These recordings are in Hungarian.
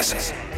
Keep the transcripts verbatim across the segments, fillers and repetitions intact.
Ez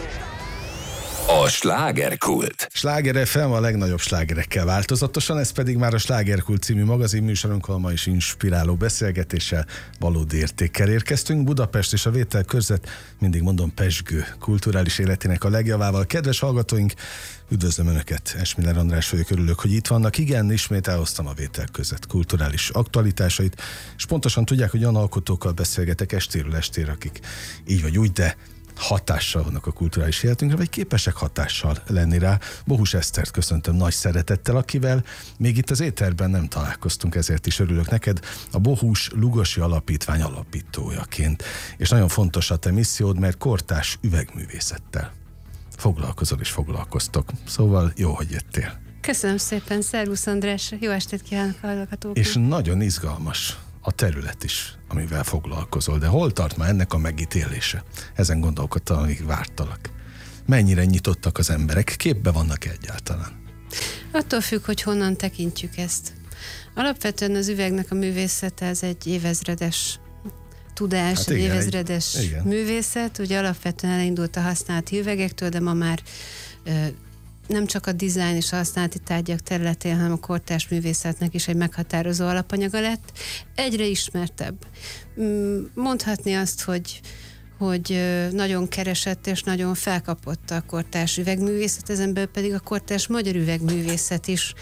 a slágerkult. Sláger ef em a legnagyobb slágerekkel változatosan, ez pedig már a Slágerkult című magazin műsorunkon ma is inspiráló beszélgetéssel, valódi értékkel érkeztünk. Budapest és a vételkörzet, mindig mondom, pezsgő kulturális életének a legjavával. Kedves hallgatóink, üdvözlöm Önöket, Esmiller András vagyok, örülök, hogy itt vannak. Igen, ismét elhoztam a vételkörzet kulturális aktualitásait, és pontosan tudják, hogy olyan alkotókkal beszélgetek estéről estére, akik így vagy úgy, de hatással vannak a kulturális életünkre, vagy képesek hatással lenni rá. Bohus Esztert köszöntöm nagy szeretettel, akivel még itt az éterben nem találkoztunk, ezért is örülök neked, a Bohus Lugosi Alapítvány alapítójaként. És nagyon fontos a te missziód, mert kortárs üvegművészettel foglalkozol és foglalkoztok. Szóval jó, hogy jöttél. Köszönöm szépen, szervusz András, jó estét kívánok a hallgatóknak. És nagyon izgalmas a terület is, amivel foglalkozol, de hol tart már ennek a megítélése? Ezen gondolkodtam, amíg vártalak. Mennyire nyitottak az emberek? Képbe vannak egyáltalán? Attól függ, hogy honnan tekintjük ezt. Alapvetően az üvegnek a művészete, ez egy évezredes tudás, hát egy igen, évezredes egy, művészet. Ugye alapvetően elindult a használati üvegektől, de ma már ö, nem csak a dizájn és a használati tárgyak területén, hanem a kortárs művészetnek is egy meghatározó alapanyaga lett. Egyre ismertebb. Mondhatni azt, hogy, hogy nagyon keresett és nagyon felkapott a kortárs üvegművészet, ezen belül pedig a kortárs magyar üvegművészet is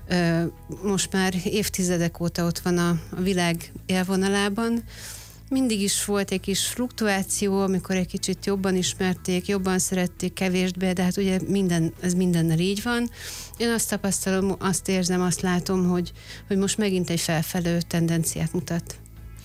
most már évtizedek óta ott van a, a világ élvonalában. Mindig is volt egy kis fluktuáció, amikor egy kicsit jobban ismerték, jobban szerették, kevésbé, de hát ugye minden, ez mindennel így van. Én azt tapasztalom, azt érzem, azt látom, hogy, hogy most megint egy felfelő tendenciát mutat.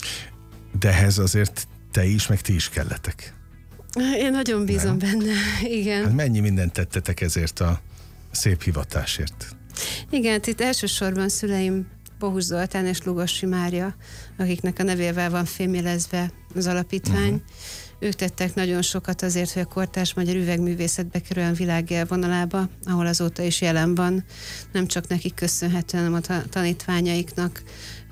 De ehhez azért te is, meg ti is kelletek. Én nagyon bízom Nem? benne, igen. Hát mennyi mindent tettetek ezért a szép hivatásért? Igen, itt elsősorban szüleim Bohus Zoltán és Lugosi Mária, akiknek a nevével van fémjelezve az alapítvány. Uh-huh. Ők tettek nagyon sokat azért, hogy a kortárs magyar üvegművészet bekerüljön világélvonalába, ahol azóta is jelen van. Nem csak nekik köszönhetően, hanem a tanítványaiknak,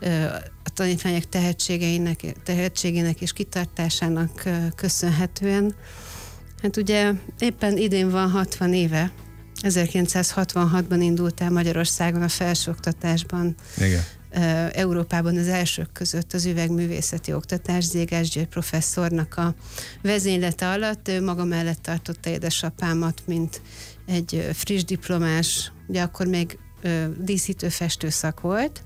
a tanítványok tehetségeinek, tehetségének és kitartásának köszönhetően. Hát ugye éppen idén van hatvan éve, ezerkilencszázhatvanhatban indult el Magyarországon a felsőoktatásban, Igen. Európában az elsők között az üvegművészeti oktatás, Zégás György professzornak a vezénylete alatt. Ő maga mellett tartotta édesapámat, mint egy friss diplomás, ugye akkor még díszítő-festőszak volt,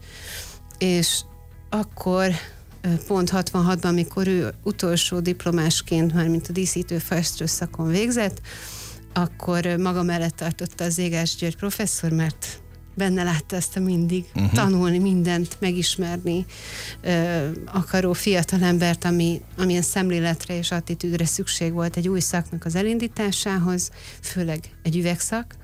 és akkor pont hatvanhatban, amikor ő utolsó diplomásként, már mint a díszítő-festőszakon végzett, akkor maga mellett tartotta az Zégás György professzor, mert benne látta ezt a mindig uh-huh. tanulni, mindent megismerni ö, akaró fiatalembert, ami, amilyen szemléletre és attitűdre szükség volt egy új szaknak az elindításához, főleg egy üvegszak,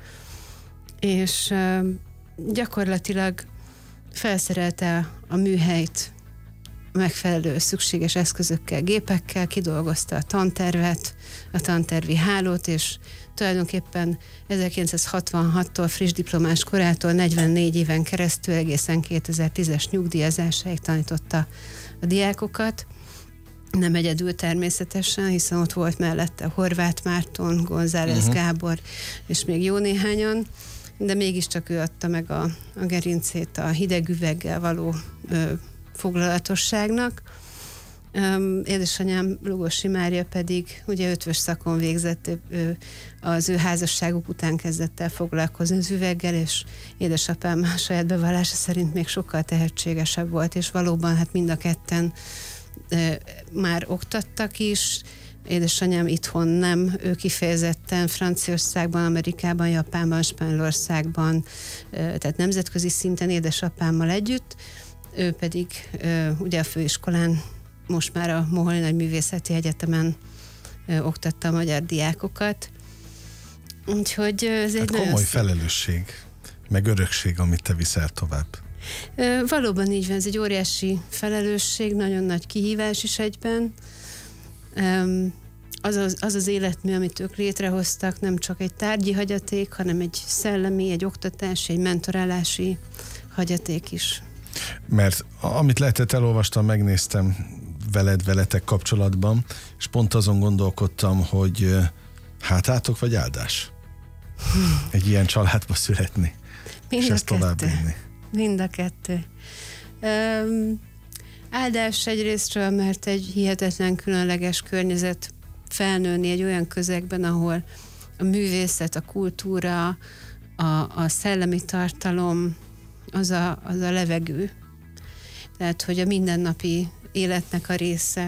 és ö, gyakorlatilag felszerelte a műhelyt megfelelő szükséges eszközökkel, gépekkel, kidolgozta a tantervet, a tantervi hálót, és tulajdonképpen ezerkilencszázhatvanhattól friss diplomás korától negyvennégy éven keresztül egészen kétezer-tízes nyugdíjazásáig tanította a diákokat. Nem egyedül természetesen, hiszen ott volt mellette Horváth Márton, González uh-huh. Gábor, és még jó néhányan, de mégiscsak ő adta meg a, a gerincét a hideg üveggel való ö, foglalatosságnak. Um, édesanyám Lugosi Mária pedig ugye ötvös szakon végzett, ő, az ő házasságuk után kezdett el foglalkozni az üveggel, és édesapám a saját bevallása szerint még sokkal tehetségesebb volt, és valóban hát mind a ketten e, már oktattak is. Édesanyám itthon nem, ő kifejezetten Franciaországban, Amerikában, Japánban, Spanyolországban, e, tehát nemzetközi szinten édesapámmal együtt, ő pedig e, ugye a főiskolán, most már a Moholy Nagyművészeti Egyetemen ö, oktatta a magyar diákokat. Úgyhogy ez hát egy komoly nagyon felelősség, meg örökség, amit te viszel tovább. Ö, valóban így van, ez egy óriási felelősség, nagyon nagy kihívás is egyben. Ö, az, az, az az életmű, amit ők létrehoztak, nem csak egy tárgyi hagyaték, hanem egy szellemi, egy oktatási, egy mentorálási hagyaték is. Mert amit lehetett, elolvastam, megnéztem veled, veletek kapcsolatban, és pont azon gondolkodtam, hogy Hátátok vagy áldás? Egy ilyen családba születni, Mind és a ezt továbbvinni. Mind a kettő. Um, áldás egyrésztről, mert egy hihetetlen különleges környezet felnőni egy olyan közegben, ahol a művészet, a kultúra, a, a szellemi tartalom, az a, az a levegő. Tehát, hogy a mindennapi életnek a része.